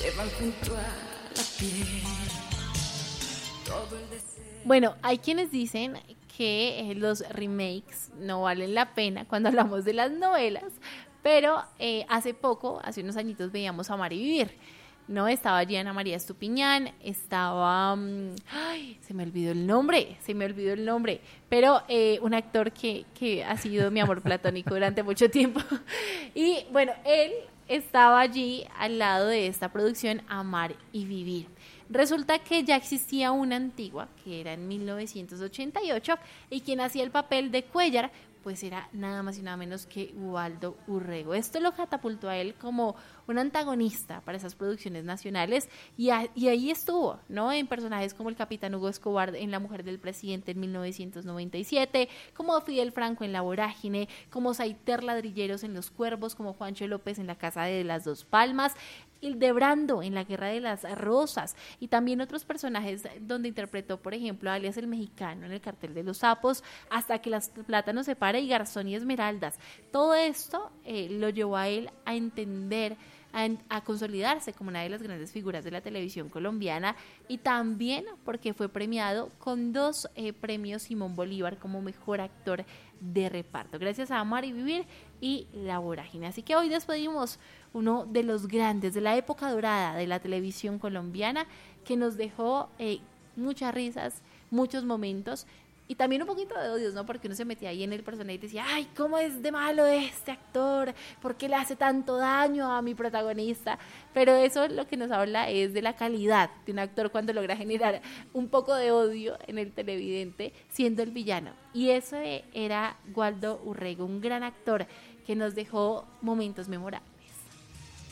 llevan junto a la piel todo el deseo. Bueno, hay quienes dicen que los remakes no valen la pena cuando hablamos de las novelas, pero hace unos añitos veíamos Amar y Vivir, ¿no? Estaba allí Ana María Estupiñán, estaba, se me olvidó el nombre, pero un actor que ha sido mi amor platónico durante mucho tiempo. Y bueno, él estaba allí al lado de esta producción Amar y Vivir. Resulta que ya existía una antigua, que era en 1988, y quien hacía el papel de Cuéllar, pues era nada más y nada menos que Ubaldo Urrego. Esto lo catapultó a él como un antagonista para esas producciones nacionales y ahí estuvo, ¿no? En personajes como el Capitán Hugo Escobar en La Mujer del Presidente en 1997, como Fidel Franco en La Vorágine, como Saiter Ladrilleros en Los Cuervos, como Juancho López en La Casa de las Dos Palmas, Hildebrando en La Guerra de las Rosas y también otros personajes donde interpretó, por ejemplo, alias el Mexicano en El Cartel de los Sapos, Hasta que las plátanos se pare y Garzón y Esmeraldas. Todo esto lo llevó a él a entender, a consolidarse como una de las grandes figuras de la televisión colombiana y también porque fue premiado con 2 premios Simón Bolívar como mejor actor de reparto, gracias a Amar y Vivir y La Vorágine. Así que hoy despedimos uno de los grandes de la época dorada de la televisión colombiana que nos dejó muchas risas, muchos momentos y también un poquito de odios, ¿no? Porque uno se metía ahí en el personaje y decía, ay, ¿cómo es de malo este actor? ¿Por qué le hace tanto daño a mi protagonista? Pero eso lo que nos habla es de la calidad de un actor cuando logra generar un poco de odio en el televidente siendo el villano. Y eso era Waldo Urrego, un gran actor que nos dejó momentos memorables.